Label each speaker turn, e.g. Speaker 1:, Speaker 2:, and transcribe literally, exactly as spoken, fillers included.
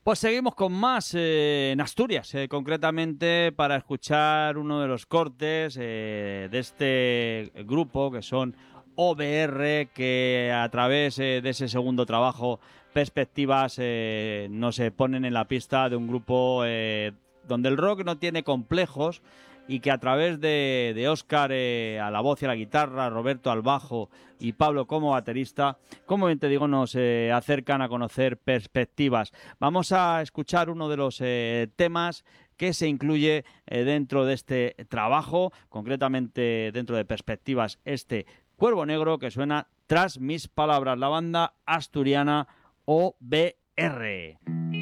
Speaker 1: Pues seguimos con más eh, en Asturias, eh, concretamente para escuchar uno de los cortes eh, de este grupo que son O B R, que a través eh, de ese segundo trabajo, Perspectivas, eh, nos eh, ponen en la pista de un grupo eh, donde el rock no tiene complejos y que a través de, de Óscar eh, a la voz y a la guitarra, Roberto al bajo y Pablo como baterista, como bien te digo, nos eh, acercan a conocer Perspectivas. Vamos a escuchar uno de los eh, temas que se incluye eh, dentro de este trabajo, concretamente dentro de Perspectivas, este Cuervo Negro que suena Tras mis palabras, la banda asturiana O B R.